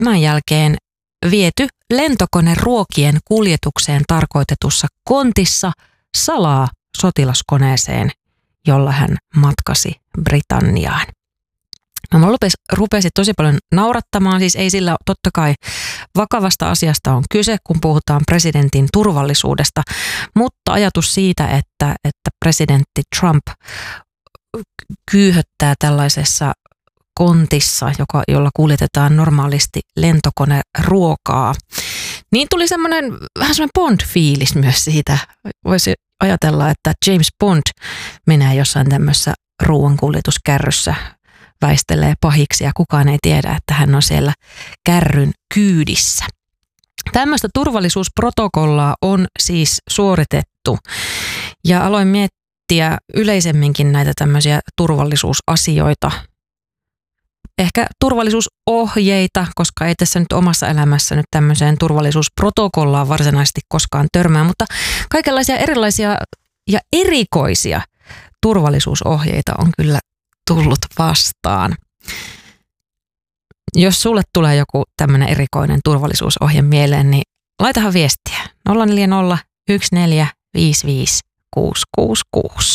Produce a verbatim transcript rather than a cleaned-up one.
tämän jälkeen viety lentokoneruokien kuljetukseen tarkoitetussa kontissa salaa sotilaskoneeseen, jolla hän matkasi Britanniaan. No, mä rupesi, rupesi tosi paljon naurattamaan, siis ei sillä totta kai vakavasta asiasta on kyse, kun puhutaan presidentin turvallisuudesta, mutta ajatus siitä, että, että presidentti Trump kyyhöttää tällaisessa kontissa, joka, jolla kuljetetaan normaalisti lentokoneruokaa, niin tuli semmoinen vähän semmoinen Bond-fiilis myös siitä. Voisi ajatella, että James Bond menee jossain tämmöisessä ruoankuljetuskärryssä, väistelee pahiksi ja kukaan ei tiedä, että hän on siellä kärryn kyydissä. Tämmöistä turvallisuusprotokollaa on siis suoritettu ja aloin miettiä yleisemminkin näitä tämmöisiä turvallisuusasioita. Ehkä turvallisuusohjeita, koska ei tässä nyt omassa elämässä nyt tämmöiseen turvallisuusprotokollaan varsinaisesti koskaan törmää, mutta kaikenlaisia erilaisia ja erikoisia turvallisuusohjeita on kyllä tullut vastaan. Jos sulle tulee joku tämmöinen erikoinen turvallisuusohje mieleen, niin laitahan viestiä nolla neljä nolla yksi neljä viisi viisi kuusi kuusi kuusi.